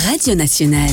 Radio Nationale.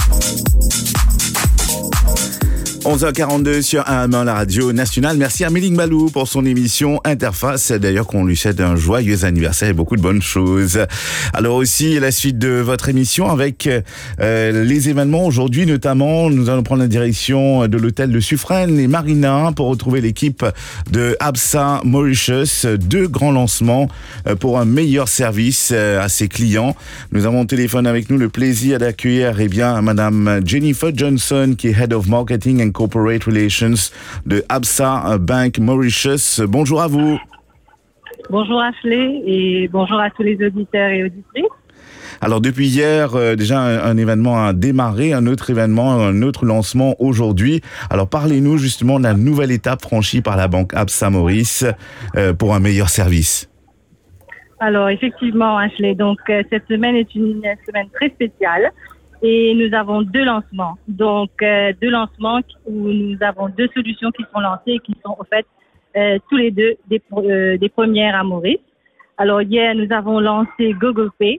11h42 sur AM1, la radio nationale. Merci à Méline Balou pour son émission Interface. D'ailleurs, qu'on lui souhaite un joyeux anniversaire et beaucoup de bonnes choses. Alors aussi, la suite de votre émission avec les événements aujourd'hui, notamment, nous allons prendre la direction de l'hôtel de Suffren et Marina pour retrouver l'équipe de Absa Mauritius. 2 grands lancements pour un meilleur service à ses clients. Nous avons au téléphone avec nous le plaisir d'accueillir, Madame Jennifer Johnson, qui est Head of Marketing and Corporate Relations de Absa Bank Mauritius. Bonjour à vous. Bonjour Ashley et bonjour à tous les auditeurs et auditrices. Alors depuis hier, déjà un événement a démarré, un autre événement, un autre lancement aujourd'hui. Alors parlez-nous justement de la nouvelle étape franchie par la banque Absa Maurice pour un meilleur service. Alors effectivement Ashley, donc cette semaine est une semaine très spéciale. Et nous avons 2 lancements. Donc, 2 lancements où nous avons 2 solutions qui sont lancées et qui sont, au fait, tous les 2 des premières à Maurice. Alors, hier, nous avons lancé Google Pay.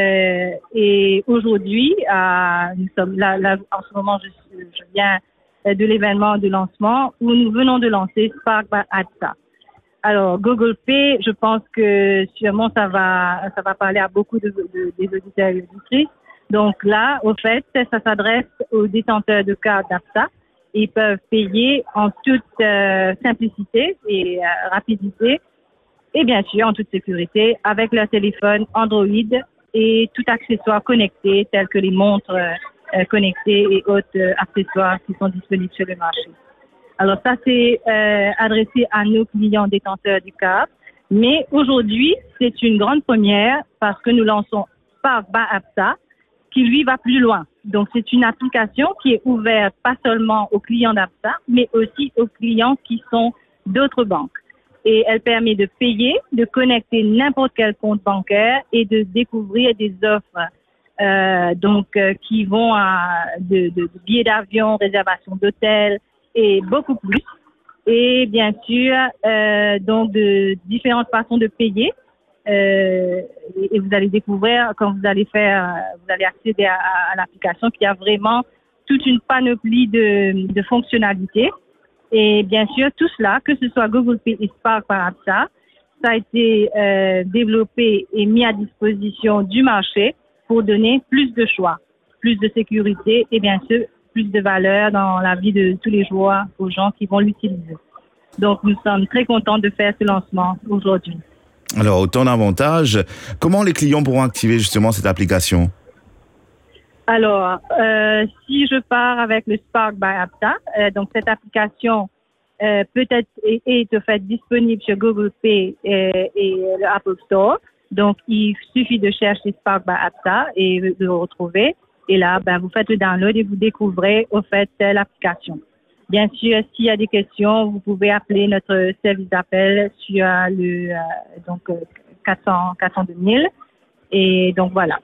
Et aujourd'hui, nous sommes là, en ce moment, je viens de l'événement de lancement où nous venons de lancer Spark by Absa. Alors, Google Pay, je pense que sûrement ça va parler à beaucoup des auditeurs et auditrices. Donc là, au fait, ça s'adresse aux détenteurs de cartes d'Absa. Ils peuvent payer en toute simplicité et rapidité et bien sûr en toute sécurité avec leur téléphone Android et tout accessoire connecté tel que les montres connectées et autres accessoires qui sont disponibles sur le marché. Alors ça, c'est adressé à nos clients détenteurs du carte. Mais aujourd'hui, c'est une grande première parce que nous lançons Spark by Absa, qui lui va plus loin. Donc, c'est une application qui est ouverte pas seulement aux clients d'Absa, mais aussi aux clients qui sont d'autres banques. Et elle permet de payer, de connecter n'importe quel compte bancaire et de découvrir des offres qui vont de billets d'avion, réservation d'hôtel et beaucoup plus. Et bien sûr, donc de différentes façons de payer. Et vous allez découvrir quand vous allez accéder à l'application qu'il y a vraiment toute une panoplie de fonctionnalités. Et bien sûr, tout cela, que ce soit Google Pay et Spark par Absa, ça a été développé et mis à disposition du marché pour donner plus de choix, plus de sécurité et bien sûr plus de valeur dans la vie de tous les jours aux gens qui vont l'utiliser. Donc, nous sommes très contents de faire ce lancement aujourd'hui. Alors, autant d'avantages. Comment les clients pourront activer justement cette application? Alors, si je pars avec le Spark by Absa, donc cette application peut-être est au fait disponible sur Google Pay et le Apple Store. Donc, il suffit de chercher Spark by Absa et de le retrouver. Et là, vous faites le download et vous découvrez au fait l'application. Bien sûr, s'il y a des questions, vous pouvez appeler notre service d'appel sur le 402 000. Et donc, voilà.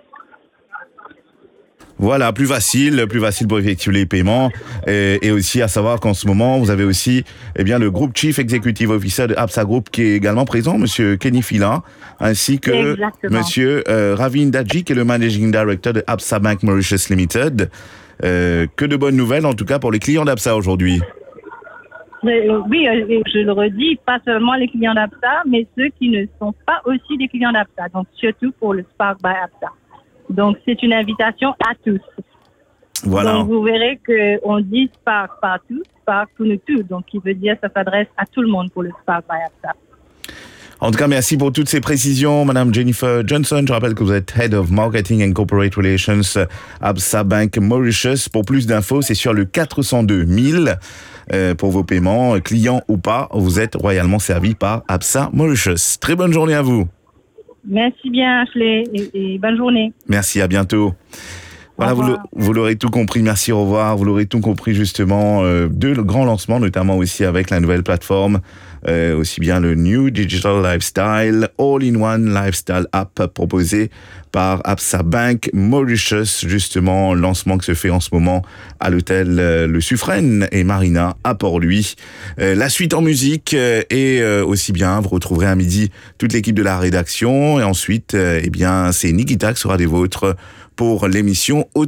Voilà, plus facile pour effectuer les paiements. Et aussi à savoir qu'en ce moment, vous avez aussi le groupe Chief Executive Officer de Absa Group qui est également présent, Monsieur Kenny Fila, ainsi que Monsieur Ravin Dadji, qui est le Managing Director de Absa Bank Mauritius Limited. Que de bonnes nouvelles, en tout cas, pour les clients d'Absa aujourd'hui. Oui, je le redis, pas seulement les clients d'Absa, mais ceux qui ne sont pas aussi des clients d'Absa. Donc, surtout pour le Spark by Absa. Donc, c'est une invitation à tous. Voilà. Donc, vous verrez qu'on dit Spark partout, Spark pour nous tous. Donc, qui veut dire ça s'adresse à tout le monde pour le Spark by Absa. En tout cas, merci pour toutes ces précisions, Madame Jennifer Johnson. Je rappelle que vous êtes Head of Marketing and Corporate Relations Absa Bank Mauritius. Pour plus d'infos, c'est sur le 402 000 pour vos paiements, clients ou pas. Vous êtes royalement servi par Absa Mauritius. Très bonne journée à vous. Merci bien, Ashley, et bonne journée. Merci, à bientôt. Voilà, vous l'aurez tout compris. Merci, au revoir. Vous l'aurez tout compris, justement. 2 grands lancements, notamment aussi avec la nouvelle plateforme, aussi bien le New Digital Lifestyle, All-in-One Lifestyle App proposé par Absa Bank Mauritius, justement, lancement qui se fait en ce moment à l'hôtel Le Suffren et Marina à Port-Louis. La suite en musique et aussi bien, vous retrouverez à midi toute l'équipe de la rédaction et ensuite, c'est Nikita qui sera des vôtres pour l'émission